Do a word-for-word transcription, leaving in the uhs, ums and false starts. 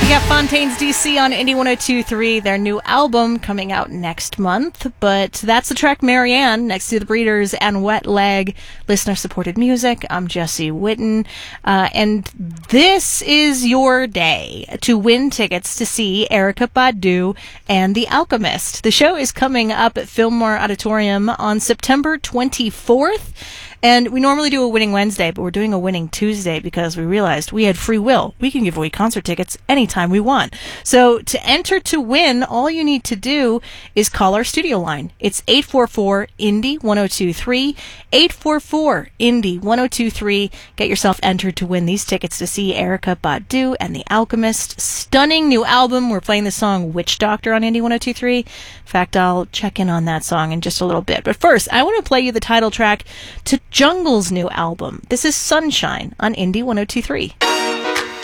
We got Fontaines D C on Indie one oh two point three, their new album coming out next month. But that's the track Marianne, next to The Breeders and Wet Leg, listener-supported music. I'm Jesse Witten, uh, and this is your day to win tickets to see Erykah Badu and The Alchemist. The show is coming up at Fillmore Auditorium on September twenty-fourth. And we normally do a Winning Wednesday, but we're doing a Winning Tuesday because we realized we had free will. We can give away concert tickets anytime we want. So to enter to win, all you need to do is call our studio line. It's eight four four, I N D Y, one oh two three, eight four four, I N D Y, one oh two three. Get yourself entered to win these tickets to see Erykah Badu and The Alchemist. Stunning new album. We're playing the song Witch Doctor on Indie one oh two three. In fact, I'll check in on that song in just a little bit. But first, I want to play you the title track to Jungle's new album. This is Sunshine on Indie one oh two three.